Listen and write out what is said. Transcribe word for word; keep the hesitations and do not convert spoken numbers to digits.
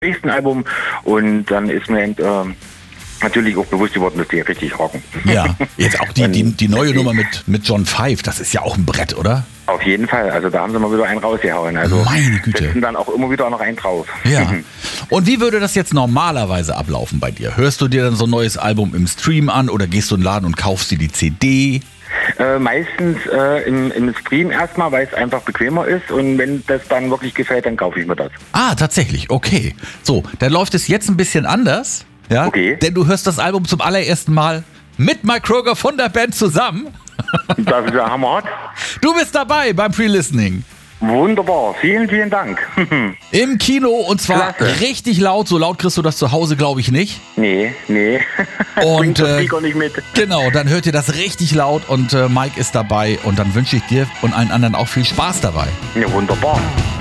nächsten Album und dann ist mir äh, natürlich auch bewusst geworden, dass die richtig rocken. Ja, jetzt auch die, die, die neue Nummer mit, mit John Five, das ist ja auch ein Brett, oder? Auf jeden Fall, also da haben sie mal wieder einen rausgehauen. Also meine Güte. setzen dann auch immer wieder noch einen drauf. Ja. Und wie würde das jetzt normalerweise ablaufen bei dir? Hörst du dir dann so ein neues Album im Stream an oder gehst du in den Laden und kaufst dir die C D? Äh, meistens äh, im, im Stream erstmal, weil es einfach bequemer ist und wenn das dann wirklich gefällt, dann kaufe ich mir das. Ah, tatsächlich, okay. So, dann läuft es jetzt ein bisschen anders, ja? Okay. Denn du hörst das Album zum allerersten Mal mit Mike Kröger von der Band zusammen. Das ist der Hammer. Du bist dabei beim Pre-Listening. Wunderbar, vielen, vielen Dank. Im Kino und zwar Klasse. richtig laut. So laut kriegst du das zu Hause, glaube ich, nicht. Nee, nee. Und Bringt der äh, Speaker nicht mit. genau, dann hört ihr das richtig laut und äh, Mike ist dabei und dann wünsche ich dir und allen anderen auch viel Spaß dabei. Ja, wunderbar.